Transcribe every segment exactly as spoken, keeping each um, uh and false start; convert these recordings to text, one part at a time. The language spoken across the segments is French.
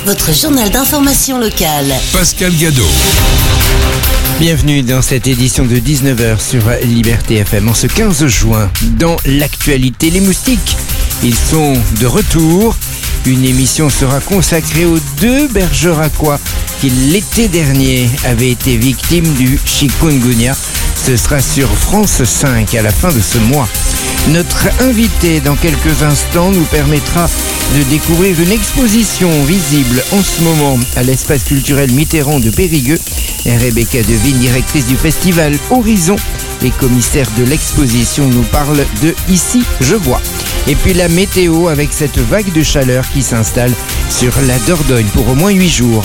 votre journal d'information locale. Pascal Gadot. Bienvenue dans cette édition de dix-neuf heures sur Liberté F M. En ce quinze juin, dans l'actualité, les moustiques, ils sont de retour. Une émission sera consacrée aux deux bergeracois qui l'été dernier avaient été victimes du chikungunya. Ce sera sur France cinq à la fin de ce mois. Notre invité dans quelques instants nous permettra de découvrir une exposition visible en ce moment à l'espace culturel Mitterrand de Périgueux. Rebecca Devine, directrice du festival Horizon et commissaire de l'exposition, nous parle de Ici je vois. Et puis la météo avec cette vague de chaleur qui s'installe sur la Dordogne pour au moins huit jours.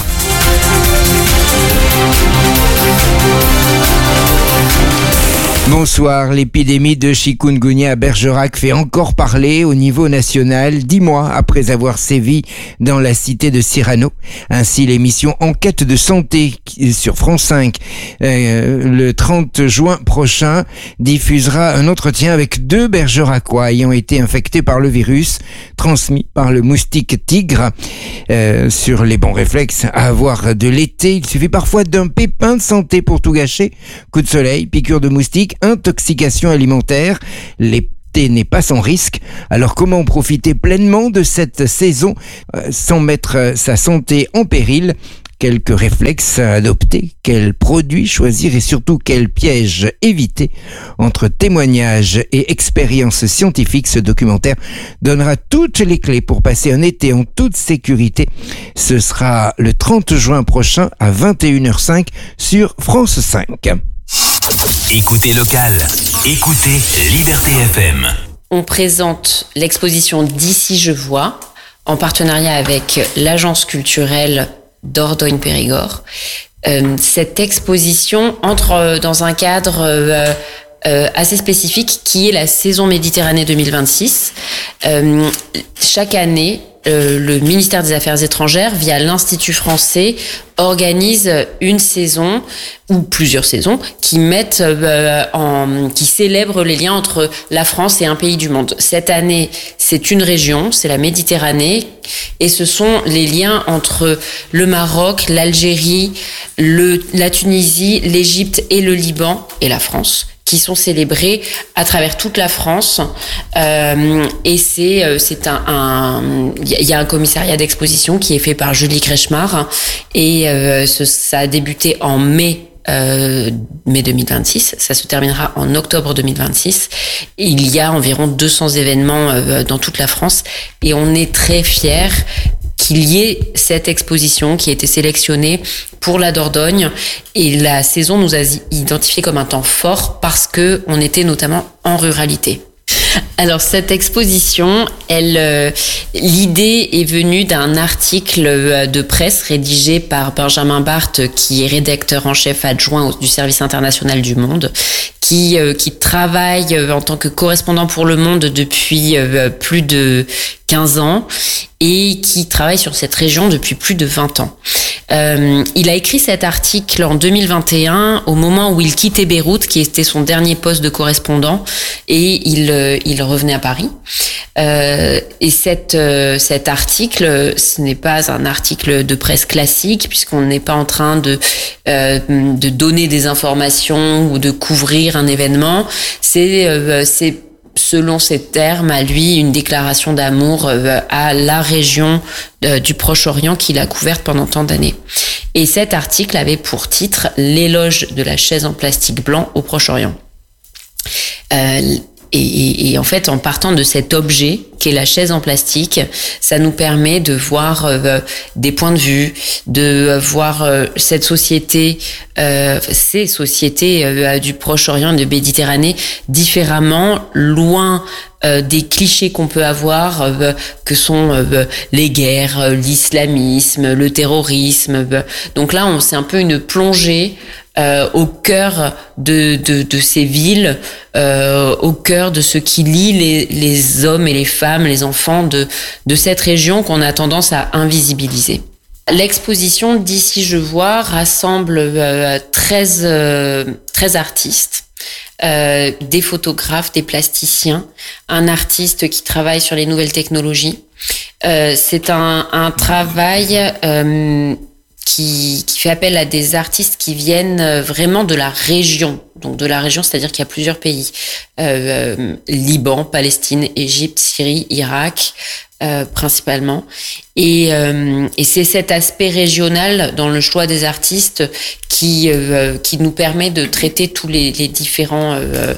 Bonsoir, l'épidémie de chikungunya à Bergerac fait encore parler au niveau national, dix mois après avoir sévi dans la cité de Cyrano. Ainsi, l'émission Enquête de santé sur France cinq, euh, le trente juin prochain, diffusera un entretien avec deux bergeracois ayant été infectés par le virus transmis par le moustique tigre. Euh, sur les bons réflexes à avoir de l'été, il suffit parfois d'un pépin de santé pour tout gâcher. Coup de soleil, piqûre de moustique, intoxication alimentaire, l'été n'est pas sans risque. Alors comment profiter pleinement de cette saison euh, sans mettre sa santé en péril? Quelques réflexes à adopter, quels produits choisir et surtout quels pièges éviter. Entre témoignages et expériences scientifiques, ce documentaire donnera toutes les clés pour passer un été en toute sécurité. Ce sera le trente juin prochain à vingt et une heures cinq sur France cinq. Écoutez local, écoutez Liberté F M. On présente l'exposition d'Ici je vois en partenariat avec l'agence culturelle Dordogne-Périgord. Euh, cette exposition entre dans un cadre euh, euh, assez spécifique qui est la saison Méditerranée deux mille vingt-six. Euh, chaque année, euh, le ministère des Affaires étrangères, via l'Institut français, organise une saison ou plusieurs saisons qui mettent euh, en, qui célèbrent les liens entre la France et un pays du monde. Cette année, c'est une région, c'est la Méditerranée, et ce sont les liens entre le Maroc, l'Algérie, le, la Tunisie, l'Égypte et le Liban et la France, qui sont célébrés à travers toute la France. Euh, et c'est, c'est un, un, il y a un commissariat d'exposition qui est fait par Julie Kretschmar, et euh, ce, ça a débuté en mai. Euh, mai deux mille vingt-six, ça se terminera en octobre deux mille vingt-six. Et il y a environ deux cents événements euh, dans toute la France, et on est très fiers qu'il y ait cette exposition qui a été sélectionnée pour la Dordogne, et la saison nous a identifié comme un temps fort parce que on était notamment en ruralité. Alors cette exposition, elle, euh, l'idée est venue d'un article de presse rédigé par Benjamin Barthes, qui est rédacteur en chef adjoint du service international du Monde, qui euh, qui travaille en tant que correspondant pour Le Monde depuis euh, plus de quinze ans et qui travaille sur cette région depuis plus de vingt ans. Euh, il a écrit cet article en deux mille vingt et un, au moment où il quittait Beyrouth, qui était son dernier poste de correspondant, et il, euh, il revenait à Paris. Euh, et cette, euh, cet article, ce n'est pas un article de presse classique, puisqu'on n'est pas en train de, euh, de donner des informations ou de couvrir un événement. C'est, euh, c'est selon ses termes, à lui, une déclaration d'amour à la région du Proche-Orient qu'il a couverte pendant tant d'années. Et cet article avait pour titre « L'éloge de la chaise en plastique blanc au Proche-Orient ». Euh, Et, et, et en fait, en partant de cet objet qu'est la chaise en plastique, ça nous permet de voir euh, des points de vue, de voir euh, cette société, euh, ces sociétés euh, du Proche-Orient et de Méditerranée différemment, loin euh, des clichés qu'on peut avoir, euh, que sont euh, les guerres, l'islamisme, le terrorisme. Donc là, on c'est un peu une plongée Euh, au cœur de, de, de ces villes, euh, au cœur de ce qui lie les, les hommes et les femmes, les enfants de, de cette région qu'on a tendance à invisibiliser. L'exposition d'Ici je vois rassemble euh, treize, euh, treize artistes, euh, des photographes, des plasticiens, un artiste qui travaille sur les nouvelles technologies, Euh, c'est un, un travail euh, qui, qui fait appel à des artistes qui viennent vraiment de la région. Donc de la région, c'est-à-dire qu'il y a plusieurs pays. Euh, euh, Liban, Palestine, Égypte, Syrie, Irak, euh, principalement. Et, euh, et c'est cet aspect régional dans le choix des artistes qui, euh, qui nous permet de traiter tous les, les différents... Euh,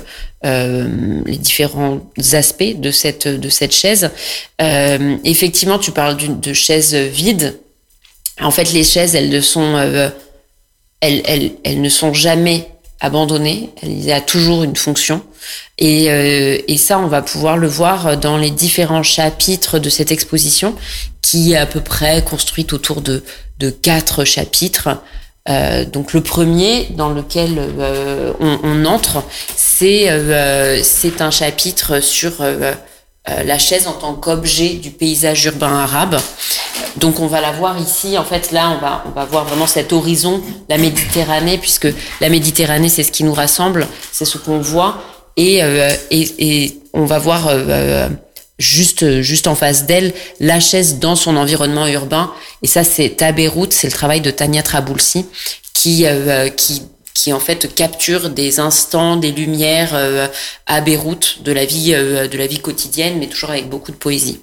Euh, les différents aspects de cette de cette chaise. Euh, effectivement, tu parles d'une de chaises vides. En fait, les chaises, elles ne sont euh, elles, elles elles ne sont jamais abandonnées. Il y a toujours une fonction. Et euh, et ça, on va pouvoir le voir dans les différents chapitres de cette exposition, qui est à peu près construite autour de de quatre chapitres. Euh, donc le premier dans lequel euh, on, on entre, c'est euh, c'est un chapitre sur euh, euh, la chaise en tant qu'objet du paysage urbain arabe. Donc on va la voir ici. En fait, là, on va on va voir vraiment cet horizon, la Méditerranée, puisque la Méditerranée, c'est ce qui nous rassemble, c'est ce qu'on voit, et euh, et, et on va voir euh, juste juste en face d'elle la chaise dans son environnement urbain. Et ça, c'est à Beyrouth, c'est le travail de Tania Traboulsi qui euh, qui qui en fait capture des instants, des lumières euh, à Beyrouth de la vie euh, de la vie quotidienne, mais toujours avec beaucoup de poésie.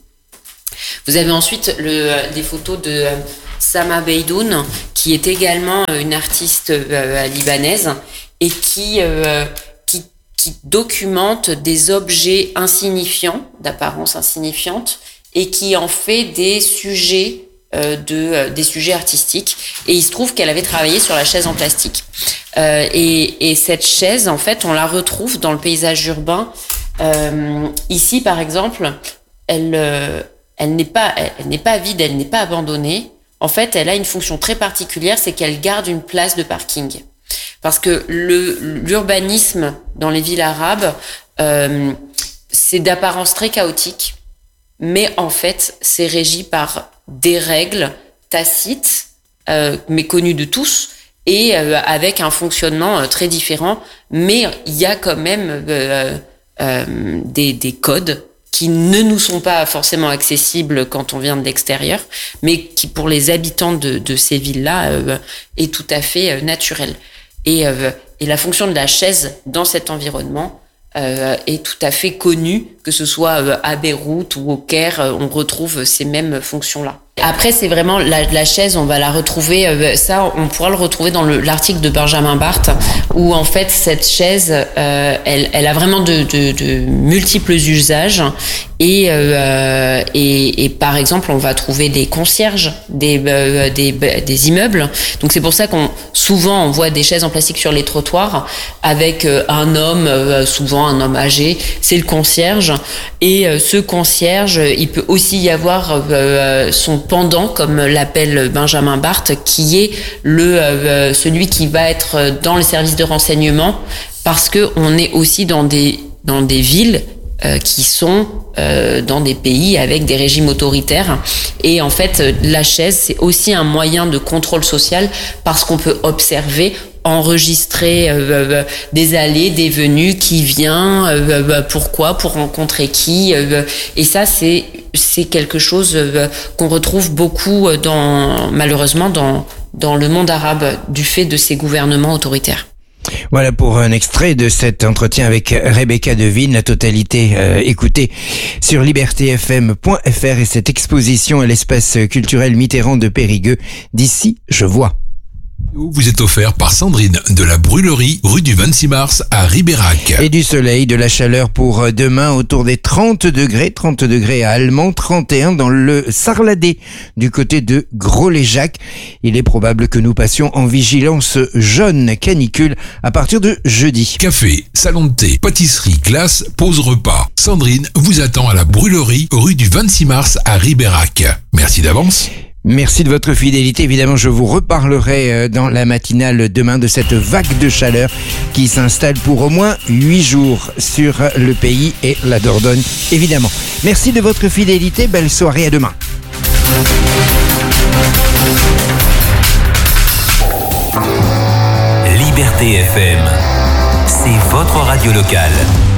Vous avez ensuite le des photos de euh, Sama Beydoun, qui est également une artiste euh, libanaise et qui euh, qui documente des objets insignifiants, d'apparence insignifiante, et qui en fait des sujets euh, de euh, des sujets artistiques. Et il se trouve qu'elle avait travaillé sur la chaise en plastique. Euh, et, et cette chaise, en fait, on la retrouve dans le paysage urbain. Euh, ici, par exemple, elle euh, elle n'est pas elle, elle n'est pas vide, elle n'est pas abandonnée. En fait, elle a une fonction très particulière, c'est qu'elle garde une place de parking. Parce que le, l'urbanisme dans les villes arabes, euh, c'est d'apparence très chaotique, mais en fait, c'est régi par des règles tacites, euh, mais connues de tous, et euh, avec un fonctionnement euh, très différent. Mais il y a quand même euh, euh, des, des codes qui ne nous sont pas forcément accessibles quand on vient de l'extérieur, mais qui, pour les habitants de, de ces villes-là, euh, est tout à fait euh, naturel. Et, euh, et la fonction de la chaise dans cet environnement euh, est tout à fait connue, que ce soit euh, à Beyrouth ou au Caire, euh, on retrouve ces mêmes fonctions-là. Après, c'est vraiment la, la chaise, on va la retrouver, euh, ça, on pourra le retrouver dans le, l'article de Benjamin Barthes, où en fait cette chaise, euh, elle, elle a vraiment de, de, de multiples usages. Et, euh, et, et par exemple, on va trouver des concierges des, euh, des, des immeubles. Donc c'est pour ça qu'on souvent on voit des chaises en plastique sur les trottoirs avec euh, un homme, euh, souvent un homme âgé, c'est le concierge. Et euh, ce concierge, il peut aussi y avoir euh, son pendant, comme l'appelle Benjamin Barthes, qui est le euh, celui qui va être dans les services de renseignement, parce que on est aussi dans des dans des villes euh, qui sont euh, dans des pays avec des régimes autoritaires. Et en fait, la chaise, c'est aussi un moyen de contrôle social, parce qu'on peut observer, enregistrer euh, des allées, des venues, qui vient, euh, pourquoi, pour rencontrer qui. Euh, et ça, c'est c'est quelque chose euh, qu'on retrouve beaucoup dans, malheureusement, dans dans le monde arabe, du fait de ces gouvernements autoritaires. Voilà pour un extrait de cet entretien avec Rebecca Devine, la totalité euh, écoutée sur liberté f m point f r, et cette exposition à l'espace culturel Mitterrand de Périgueux, d'ici je vois. Vous êtes offert par Sandrine de la Brûlerie, rue du vingt-six mars à Ribérac. Et du soleil, de la chaleur pour demain, autour des trente degrés, trente degrés à Allemant, trente et un dans le Sarladé, du côté de Gros-les-Jacques. Il est probable que nous passions en vigilance jaune canicule à partir de jeudi. Café, salon de thé, pâtisserie, glace, pause repas. Sandrine vous attend à la Brûlerie, rue du vingt-six mars à Ribérac. Merci d'avance. Merci de votre fidélité. Évidemment, je vous reparlerai dans la matinale demain de cette vague de chaleur qui s'installe pour au moins huit jours sur le pays et la Dordogne, évidemment. Merci de votre fidélité. Belle soirée, à demain. Liberté F M, c'est votre radio locale.